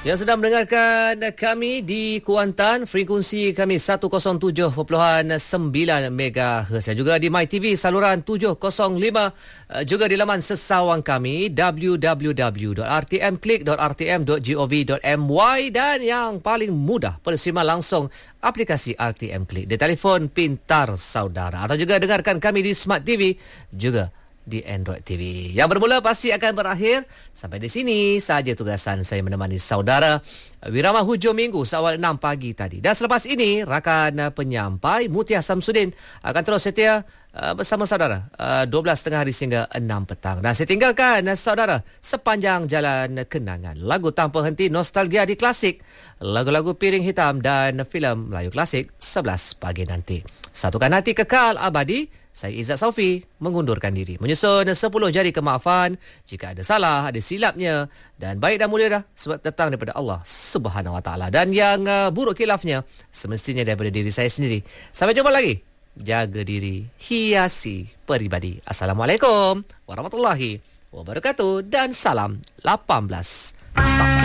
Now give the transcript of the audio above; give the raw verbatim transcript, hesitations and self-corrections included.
Yang sedang mendengarkan kami di Kuantan, frekuensi kami seratus tujuh perpuluhan sembilan megahertz. Juga di MyTV saluran tujuh kosong lima, juga di laman sesawang kami w w w dot r t m click dot r t m dot gov dot m y, dan yang paling mudah persimak langsung aplikasi R T M Click di telefon pintar saudara, atau juga dengarkan kami di Smart T V, juga di Android T V. Yang bermula pasti akan berakhir. Sampai di sini saja tugasan saya menemani saudara Wirama hujung minggu seawal enam pagi tadi. Dan selepas ini rakan penyampai Mutia Samsudin akan terus setia uh, bersama saudara uh, dua belas tiga puluh hari sehingga enam petang. Dan saya tinggalkan uh, saudara sepanjang jalan kenangan. Lagu tanpa henti nostalgia di klasik, lagu-lagu piring hitam dan filem Melayu klasik sebelas pagi nanti. Satukan hati kekal abadi. Saya Izzat Saufi mengundurkan diri. Menyusun sepuluh jari kemaafan jika ada salah, ada silapnya, dan baik dan mulia dah sebab datang daripada Allah Subhanahu Wa Taala. Dan yang uh, buruk khilafnya semestinya daripada diri saya sendiri. Sampai jumpa lagi. Jaga diri, hiasi peribadi. Assalamualaikum warahmatullahi wabarakatuh dan salam lapan belas. Sampai